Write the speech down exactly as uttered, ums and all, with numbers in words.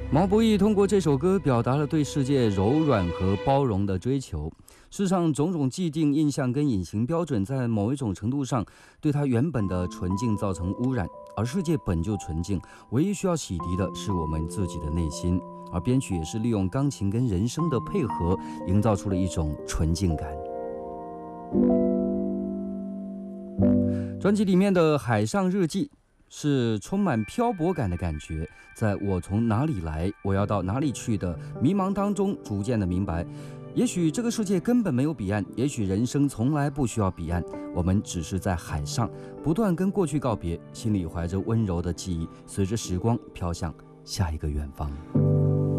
毛不易通过这首歌表达了对世界柔软和包容的追求。世上种种既定印象跟隐形标准，在某一种程度上对它原本的纯净造成污染，而世界本就纯净，唯一需要洗涤的是我们自己的内心。而编曲也是利用钢琴跟人声的配合，营造出了一种纯净感。专辑里面的《海上日记》是充满漂泊感的感觉，在我从哪里来，我要到哪里去的迷茫当中，逐渐的明白，也许这个世界根本没有彼岸，也许人生从来不需要彼岸，我们只是在海上不断跟过去告别，心里怀着温柔的记忆，随着时光飘向下一个远方。